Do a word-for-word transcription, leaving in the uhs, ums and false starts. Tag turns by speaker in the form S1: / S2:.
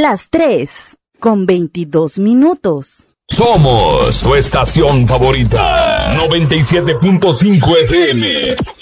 S1: Las tres con veintidós minutos.
S2: Somos tu estación favorita. noventa y siete punto cinco F M.